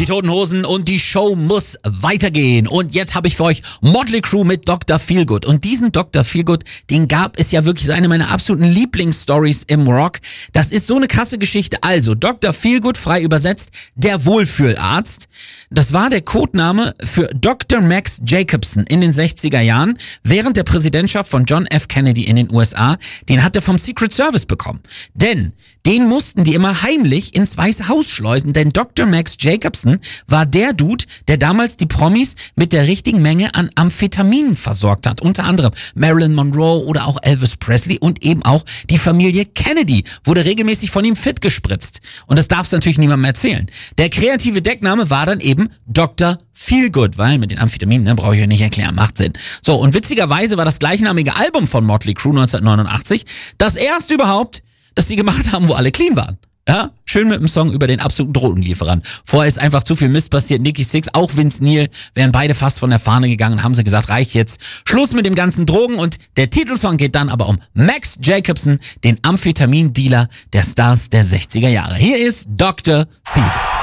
Die Toten Hosen und die Show muss weitergehen. Und jetzt habe ich für euch Motley Crue mit Dr. Feelgood. Und diesen Dr. Feelgood, den gab es ja wirklich, eine meiner absoluten Lieblingsstories im Rock. Das ist so eine krasse Geschichte. Also, Dr. Feelgood, frei übersetzt, der Wohlfühlarzt. Das war der Codename für Dr. Max Jacobson in den 60er Jahren während der Präsidentschaft von John F. Kennedy in den USA. Den hat er vom Secret Service bekommen. Denn den mussten die immer heimlich ins Weiße Haus schleusen, denn Dr. Max Jacobson war der Dude, der damals die Promis mit der richtigen Menge an Amphetaminen versorgt hat. Unter anderem Marilyn Monroe oder auch Elvis Presley und eben auch die Familie Kennedy wurde regelmäßig von ihm fit gespritzt. Und das darfst du natürlich niemandem erzählen. Der kreative Deckname war dann eben Dr. Feelgood, weil mit den Amphetaminen, ne, brauche ich euch nicht erklären, macht Sinn. So, und witzigerweise war das gleichnamige Album von Motley Crue 1989 das erste überhaupt, das sie gemacht haben, wo alle clean waren. Ja, schön mit dem Song über den absoluten Drogenlieferant. Vorher ist einfach zu viel Mist passiert. Nikki Sixx, auch Vince Neil, wären beide fast von der Fahne gegangen und haben sie gesagt, reicht jetzt. Schluss mit dem ganzen Drogen. Und der Titelsong geht dann aber um Max Jacobson, den Amphetamin-Dealer der Stars der 60er Jahre. Hier ist Dr. Feelgood.